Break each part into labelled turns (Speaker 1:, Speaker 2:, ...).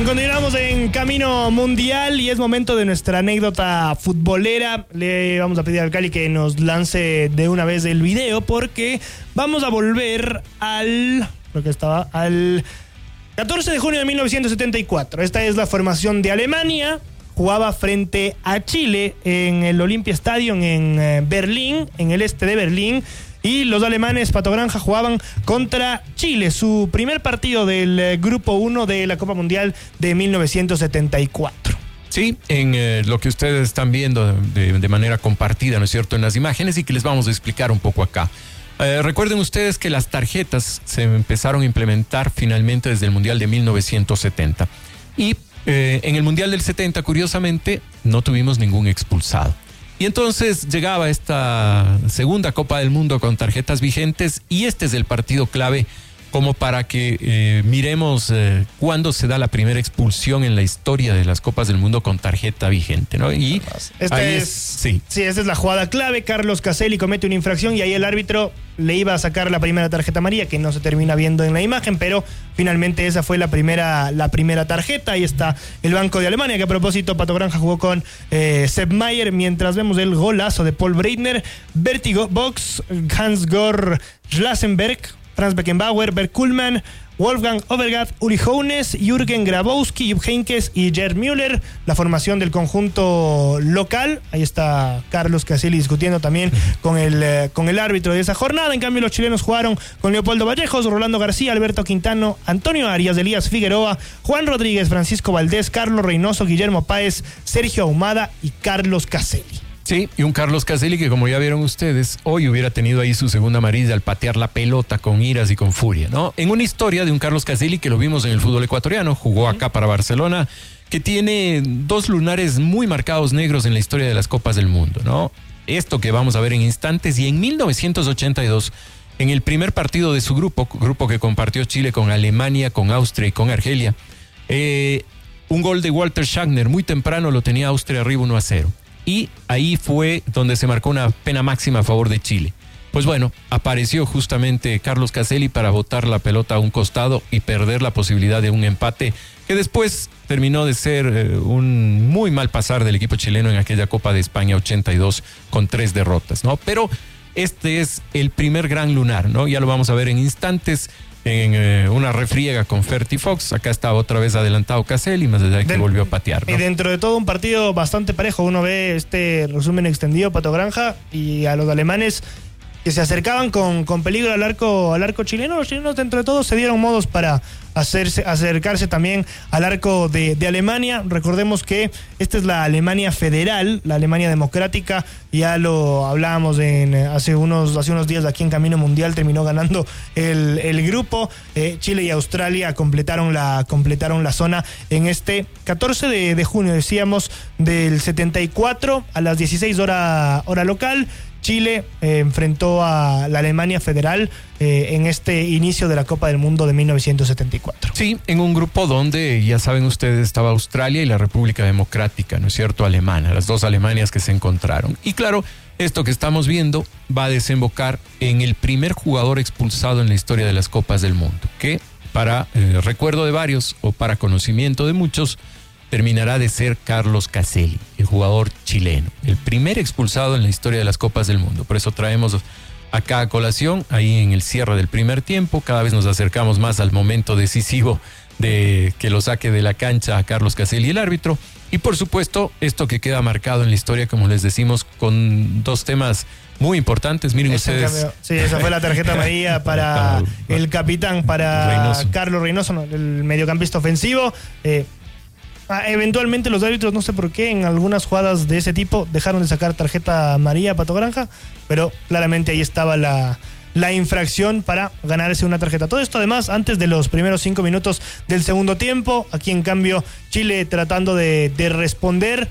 Speaker 1: Continuamos en Camino Mundial y es momento de nuestra anécdota futbolera. Le vamos a pedir al Cali que nos lance de una vez el video porque vamos a volver al 14 de junio de 1974. Esta es la formación de Alemania. Jugaba frente a Chile en el Olympia Stadium en Berlín, en el este de Berlín. Y los alemanes, Pato Granja, jugaban contra Chile, su primer partido del Grupo 1 de la Copa Mundial de 1974.
Speaker 2: Sí, en lo que ustedes están viendo de manera compartida, ¿no es cierto?, en las imágenes y que les vamos a explicar un poco acá. Recuerden ustedes que las tarjetas se empezaron a implementar finalmente desde el Mundial de 1970. Y en el Mundial del 70, curiosamente, no tuvimos ningún expulsado. Y entonces llegaba esta segunda Copa del Mundo con tarjetas vigentes y este es el partido clave como para que miremos cuándo se da la primera expulsión en la historia de las Copas del Mundo con tarjeta vigente, ¿no? Y
Speaker 1: esta es la jugada clave. Carlos Caselli comete una infracción y ahí el árbitro le iba a sacar la primera tarjeta amarilla, que no se termina viendo en la imagen, pero finalmente esa fue la primera tarjeta. Ahí está el banco de Alemania, que a propósito Pato Granja jugó con Sepp Maier, mientras vemos el golazo de Paul Breitner, Vertigo Box, Hans-Gor Schlassenberg, Franz Beckenbauer, Bert Kuhlmann, Wolfgang Overgaard, Uli Hoeneß, Jürgen Grabowski, Jupp Heynckes y Gerd Müller. La formación del conjunto local. Ahí está Carlos Caselli discutiendo también con el árbitro de esa jornada. En cambio, los chilenos jugaron con Leopoldo Vallejos, Rolando García, Alberto Quintano, Antonio Arias, Elías Figueroa, Juan Rodríguez, Francisco Valdés, Carlos Reynoso, Guillermo Páez, Sergio Ahumada y Carlos Caselli.
Speaker 2: Sí, y un Carlos Caselli que, como ya vieron ustedes, hoy hubiera tenido ahí su segunda amarilla al patear la pelota con iras y con furia, ¿no? En una historia de un Carlos Caselli que lo vimos en el fútbol ecuatoriano, jugó acá para Barcelona, que tiene dos lunares muy marcados negros en la historia de las Copas del Mundo, ¿no? Esto que vamos a ver en instantes. Y en 1982, en el primer partido de su grupo que compartió Chile con Alemania, con Austria y con Argelia, un gol de Walter Schachner muy temprano lo tenía Austria arriba 1-0. Y ahí fue donde se marcó una pena máxima a favor de Chile. Pues bueno, apareció justamente Carlos Caselli para botar la pelota a un costado y perder la posibilidad de un empate que después terminó de ser un muy mal pasar del equipo chileno en aquella Copa de España 82 con 3 derrotas, ¿no? Pero este es el primer gran lunar, ¿no? Ya lo vamos a ver en instantes. En una refriega con Ferti Fox. Acá está otra vez adelantado Caselli, más allá de que volvió a patear, ¿no?
Speaker 1: Y dentro de todo un partido bastante parejo. Uno ve este resumen extendido, Pato Granja, y a los alemanes que se acercaban con peligro al arco chileno. Los chilenos dentro de todo se dieron modos para acercarse también al arco de Alemania. Recordemos que esta es la Alemania federal, la Alemania democrática. Ya lo hablábamos hace unos días aquí en Camino Mundial. Terminó ganando el grupo. Chile y Australia completaron la zona en este 14 de junio, decíamos, del 74 a las 16 hora local. Chile enfrentó a la Alemania federal en este inicio de la Copa del Mundo de 1974.
Speaker 2: Sí, en un grupo donde, ya saben ustedes, estaba Australia y la República Democrática, ¿no es cierto?, alemana, las dos Alemanias que se encontraron. Y claro, esto que estamos viendo va a desembocar en el primer jugador expulsado en la historia de las Copas del Mundo, que para recuerdo de varios o para conocimiento de muchos, terminará de ser Carlos Caselli, el jugador chileno, el primer expulsado en la historia de las Copas del Mundo. Por eso traemos acá a colación, ahí en el cierre del primer tiempo, cada vez nos acercamos más al momento decisivo de que lo saque de la cancha a Carlos Caselli, el árbitro. Y por supuesto, esto que queda marcado en la historia, como les decimos, con dos temas muy importantes. Miren ustedes.
Speaker 1: Sí, esa fue la tarjeta amarilla para el capitán, para Reynoso. Carlos Reynoso, el mediocampista ofensivo. Eventualmente los árbitros, no sé por qué, en algunas jugadas de ese tipo dejaron de sacar tarjeta amarilla a Pato Granja, pero claramente ahí estaba la infracción para ganarse una tarjeta. Todo esto además antes de los primeros 5 minutos del segundo tiempo. Aquí en cambio Chile tratando de responder,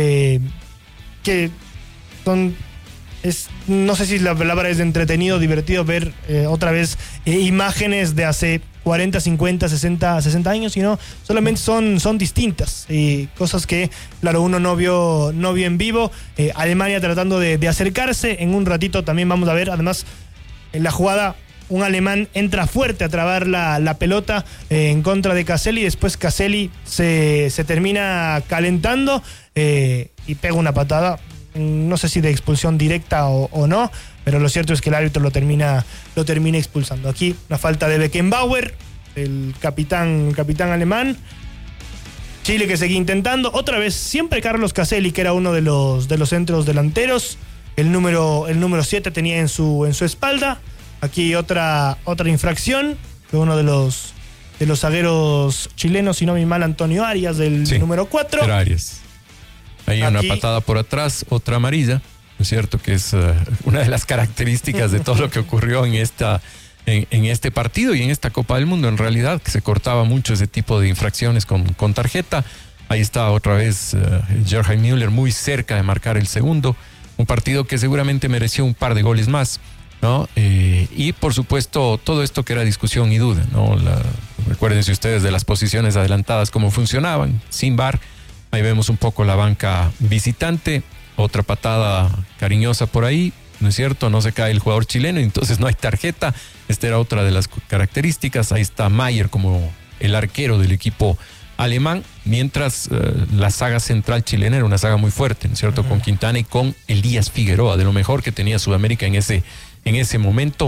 Speaker 1: que son... no sé si la palabra es entretenido, divertido ver otra vez imágenes de hace 40, 50, 60 años, sino solamente son distintas, cosas que, claro, uno no vio en vivo. Alemania tratando de acercarse. En un ratito también vamos a ver, además, en la jugada un alemán entra fuerte a trabar la pelota en contra de Caselli. Después Caselli se termina calentando y pega una patada. No sé si de expulsión directa o no, pero lo cierto es que el árbitro lo termina expulsando. Aquí una falta de Beckenbauer, el capitán alemán. Chile que seguía intentando. Otra vez, siempre Carlos Caselli, que era uno de los centros delanteros. El número 7 tenía en su espalda. Aquí otra infracción de uno de los zagueros chilenos, si no me mal, Antonio Arias, del número 4.
Speaker 2: Era Arias. Ahí aquí, una patada por atrás, otra amarilla, ¿no es cierto? Que es una de las características de todo lo que ocurrió en este partido y en esta Copa del Mundo, en realidad, que se cortaba mucho ese tipo de infracciones con tarjeta. Ahí está otra vez Gerhard Müller muy cerca de marcar el segundo. Un partido que seguramente mereció un par de goles más, ¿no? Y por supuesto, todo esto que era discusión y duda, ¿no? Recuérdense ustedes de las posiciones adelantadas, cómo funcionaban, sin VAR. Ahí vemos un poco la banca visitante, otra patada cariñosa por ahí, ¿no es cierto? No se cae el jugador chileno, entonces no hay tarjeta. Esta era otra de las características. Ahí está Maier como el arquero del equipo alemán, mientras la saga central chilena era una saga muy fuerte, ¿no es cierto? Con Quintana y con Elías Figueroa, de lo mejor que tenía Sudamérica en ese momento,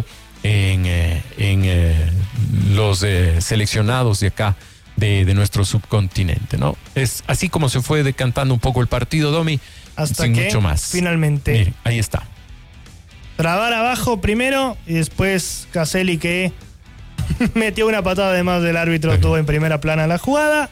Speaker 2: en los seleccionados de acá, de nuestro subcontinente, ¿no? Es así como se fue decantando un poco el partido, Domi,
Speaker 1: hasta
Speaker 2: sin
Speaker 1: que
Speaker 2: mucho más.
Speaker 1: Finalmente,
Speaker 2: miren, ahí está.
Speaker 1: Trabar abajo primero y después Caselli, que metió una patada además del árbitro, tuvo en primera plana la jugada.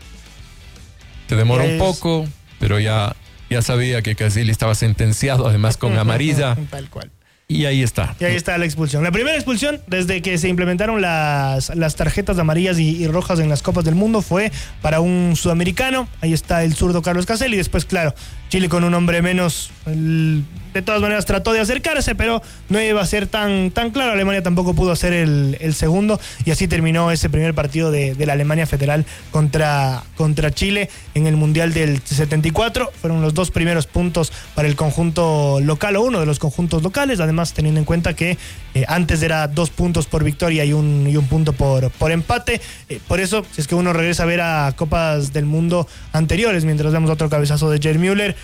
Speaker 2: Se demoró un poco, pero ya sabía que Caselli estaba sentenciado, además con amarilla.
Speaker 1: Tal cual.
Speaker 2: Y ahí está.
Speaker 1: Y ahí está la expulsión. La primera expulsión desde que se implementaron las tarjetas amarillas y rojas en las Copas del Mundo fue para un sudamericano. Ahí está el zurdo Carlos Caselli. Después, claro, Chile con un hombre menos, de todas maneras trató de acercarse, pero no iba a ser tan claro. Alemania tampoco pudo hacer el segundo, y así terminó ese primer partido de la Alemania Federal contra Chile en el Mundial del 74. Fueron los 2 primeros puntos para el conjunto local, o uno de los conjuntos locales, además teniendo en cuenta que antes era 2 puntos por victoria y un punto por empate. Por eso, si es que uno regresa a ver a Copas del Mundo anteriores, mientras vemos otro cabezazo de Gerhard Müller,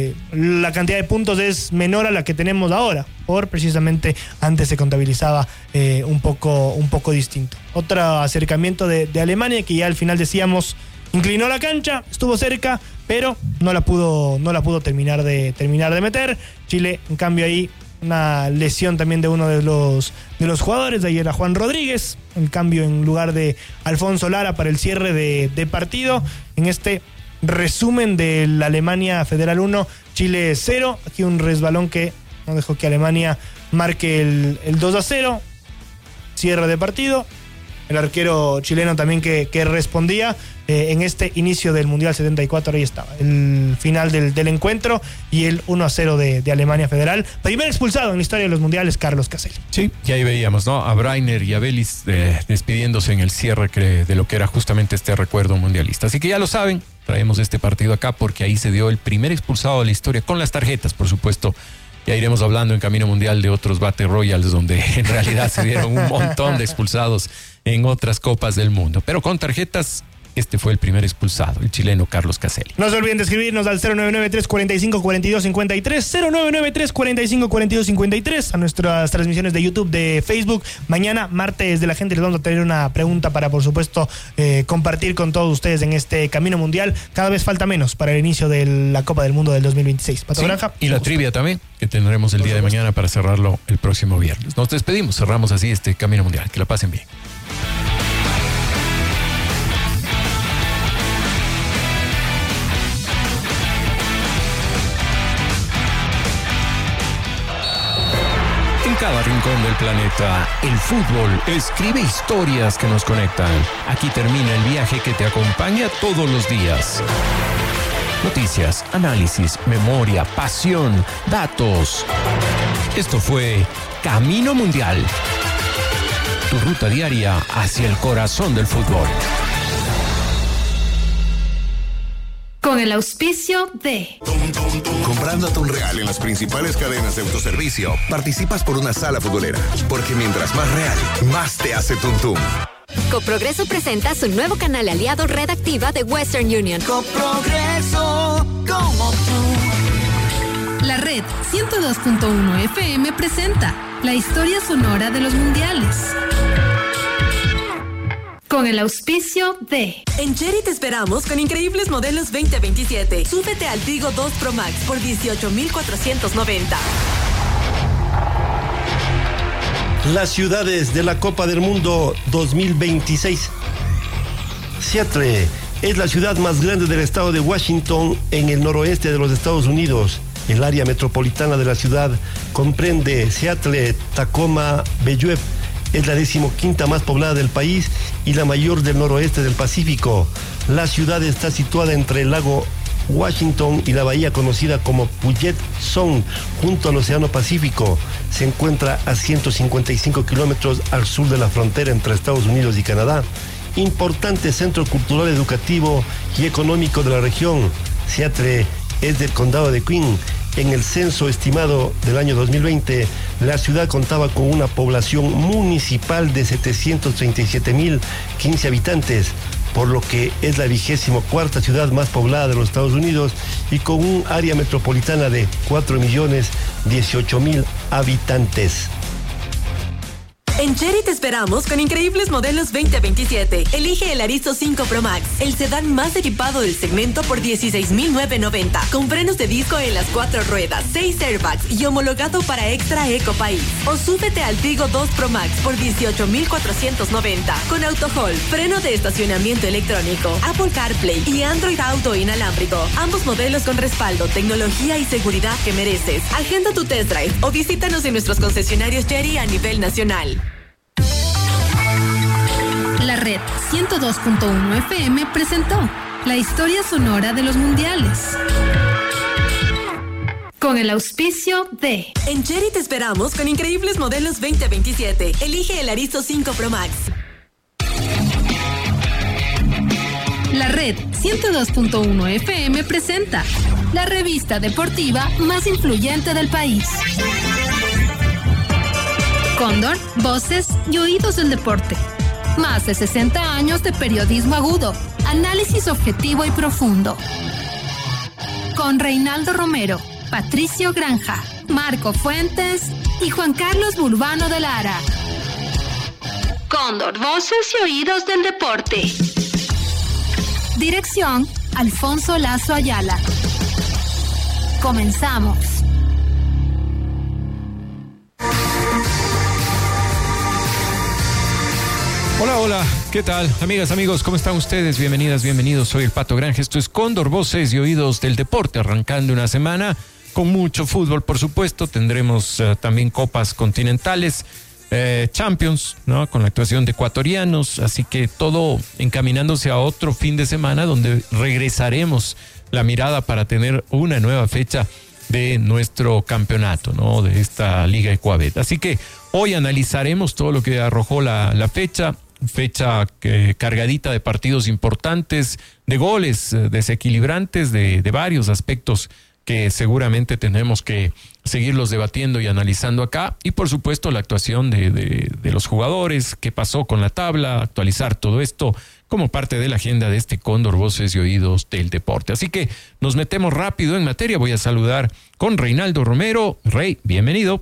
Speaker 1: la cantidad de puntos es menor a la que tenemos ahora, por precisamente antes se contabilizaba un poco distinto. Otro acercamiento de Alemania, que ya al final decíamos inclinó la cancha, estuvo cerca, pero no la pudo terminar de meter. Chile, en cambio, ahí una lesión también de uno de los jugadores, de ahí era Juan Rodríguez, el cambio en lugar de Alfonso Lara para el cierre de partido. En este resumen de la Alemania Federal 1, Chile 0, aquí un resbalón que no dejó que Alemania marque el 2-0, cierre de partido. El arquero chileno también que respondía en este inicio del Mundial 74. Ahí estaba el final del encuentro y el 1-0 de Alemania Federal. Primer expulsado en la historia de los mundiales, Carlos Caselli.
Speaker 2: Sí, y ahí veíamos, ¿no? A Breiner y a Vélez despidiéndose en el cierre de lo que era justamente este recuerdo mundialista. Así que ya lo saben, traemos este partido acá porque ahí se dio el primer expulsado de la historia, con las tarjetas, por supuesto. Ya iremos hablando en Camino Mundial de otros Battle Royals donde en realidad se dieron un montón de expulsados en otras Copas del Mundo. Pero con tarjetas, este fue el primer expulsado, el chileno Carlos Caselli.
Speaker 1: No se olviden de escribirnos al 099-345-4253, 099-345-4253, a nuestras transmisiones de YouTube, de Facebook. Mañana, martes de la gente, les vamos a tener una pregunta para, por supuesto, compartir con todos ustedes en este Camino Mundial. Cada vez falta menos para el inicio de la Copa del Mundo del 2026. Pato Granja.
Speaker 2: Y la trivia también, que tendremos el día de mañana para cerrarlo el próximo viernes. Nos despedimos, cerramos así este Camino Mundial. Que la pasen bien. En cada rincón del planeta, el fútbol escribe historias que nos conectan. Aquí termina el viaje que te acompaña todos los días. Noticias, análisis, memoria, pasión, datos. Esto fue Camino Mundial. Tu ruta diaria hacia el corazón del fútbol.
Speaker 3: Con el auspicio de...
Speaker 4: Comprando atún real en las principales cadenas de autoservicio, participas por una sala futbolera. Porque mientras más real, más te hace tuntum.
Speaker 5: Coprogreso presenta su nuevo canal aliado Red Activa de Western Union.
Speaker 6: Coprogreso, como tú.
Speaker 3: La Red 102.1 FM presenta la historia sonora de los mundiales. Con el auspicio de...
Speaker 7: En Chery te esperamos con increíbles modelos 2027. Súbete al Tigo 2 Pro Max por 18,490.
Speaker 8: Las ciudades de la Copa del Mundo 2026. Seattle es la ciudad más grande del estado de Washington, en el noroeste de los Estados Unidos. El área metropolitana de la ciudad comprende Seattle, Tacoma, Bellevue. Es la 15ª más poblada del país y la mayor del noroeste del Pacífico. La ciudad está situada entre el lago Washington y la bahía conocida como Puget Sound, junto al Océano Pacífico. Se encuentra a 155 kilómetros al sur de la frontera entre Estados Unidos y Canadá. Importante centro cultural, educativo y económico de la región. Seattle es del condado de Queen. En el censo estimado del año 2020, la ciudad contaba con una población municipal de 737,015 habitantes, por lo que es la 24ª ciudad más poblada de los Estados Unidos y con un área metropolitana de 4,018,000 habitantes.
Speaker 7: En Chery te esperamos con increíbles modelos 2027. Elige el Arizo 5 Pro Max, el sedán más equipado del segmento por 16,990. Con frenos de disco en las 4 ruedas, 6 airbags y homologado para Extra Eco País. O súbete al Tigo 2 Pro Max por 18,490. Con AutoHold, freno de estacionamiento electrónico, Apple CarPlay y Android Auto inalámbrico. Ambos modelos con respaldo, tecnología y seguridad que mereces. Agenda tu test drive o visítanos en nuestros concesionarios Chery a nivel nacional.
Speaker 3: La Red 102.1 FM presentó la historia sonora de los mundiales. Con el auspicio de...
Speaker 7: En Chery te esperamos con increíbles modelos 2027. Elige el Arizo 5 Pro Max.
Speaker 3: La Red 102.1 FM presenta la revista deportiva más influyente del país. Cóndor, voces y oídos del deporte. Más de 60 años de periodismo agudo, análisis objetivo y profundo. Con Reinaldo Romero, Patricio Granja, Marco Fuentes y Juan Carlos Burbano de Lara. Cóndor, voces y oídos del deporte. Dirección, Alfonso Lazo Ayala. Comenzamos.
Speaker 2: Hola, hola, ¿qué tal? Amigas, amigos, ¿cómo están ustedes? Bienvenidas, bienvenidos. Soy el Pato Granja. Esto es Cóndor, voces y oídos del deporte, arrancando una semana con mucho fútbol, por supuesto. Tendremos también copas continentales, Champions, ¿no? Con la actuación de ecuatorianos, así que todo encaminándose a otro fin de semana donde regresaremos la mirada para tener una nueva fecha de nuestro campeonato, ¿no? De esta Liga Ecuabet. Así que hoy analizaremos todo lo que arrojó la fecha cargadita de partidos importantes, de goles desequilibrantes, de varios aspectos que seguramente tenemos que seguirlos debatiendo y analizando acá. Y por supuesto la actuación de los jugadores, qué pasó con la tabla, actualizar todo esto como parte de la agenda de este Cóndor, voces y oídos del deporte. Así que nos metemos rápido en materia. Voy a saludar con Reinaldo Romero. Rey, bienvenido.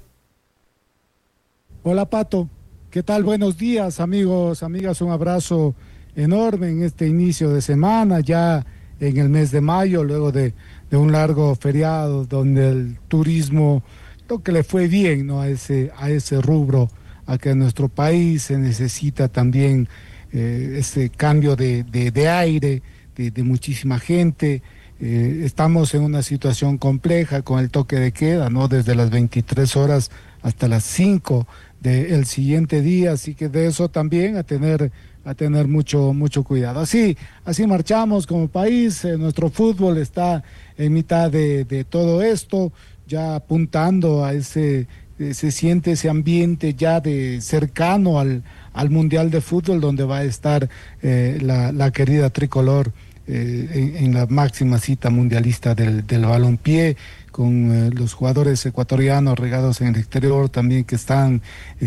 Speaker 9: Hola, Pato. ¿Qué tal? Buenos días, amigos, amigas. Un abrazo enorme en este inicio de semana, ya en el mes de mayo, luego de un largo feriado donde el turismo, lo que le fue bien, ¿no? a ese rubro, a que en nuestro país se necesita también ese cambio de aire, de muchísima gente. Estamos en una situación compleja con el toque de queda, ¿no? Desde las 23 horas hasta las 5 del siguiente día, así que de eso también a tener mucho cuidado. Así marchamos como país. Nuestro fútbol está en mitad de todo esto, ya apuntando a se siente ese ambiente ya de cercano al Mundial de Fútbol, donde va a estar la querida tricolor en la máxima cita mundialista del balompié, con los jugadores ecuatorianos regados en el exterior también que están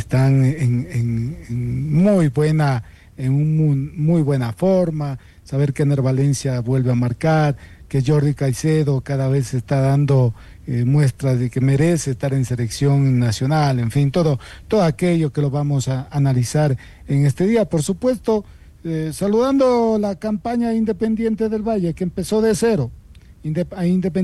Speaker 9: en muy buena forma. Saber que Ener Valencia vuelve a marcar, que Jordi Caicedo cada vez está dando muestras de que merece estar en selección nacional, en fin, todo aquello que lo vamos a analizar en este día. Por supuesto, saludando la campaña Independiente del Valle, que empezó de cero. Independiente